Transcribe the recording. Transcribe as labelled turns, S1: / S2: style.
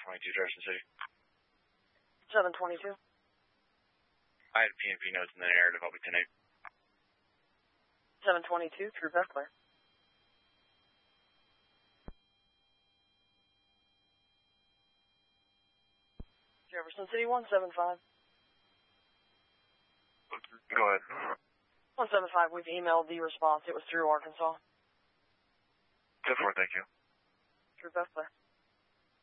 S1: 22 Jefferson City.
S2: 722.
S1: I had PNP notes in the narrative. I'll be 10-8.
S2: 722, True Beth Clear. Jefferson City 175.
S1: Go ahead.
S2: 175, we've emailed the response. It was through Arkansas.
S1: 10-4, thank you.
S2: True Beth Clear.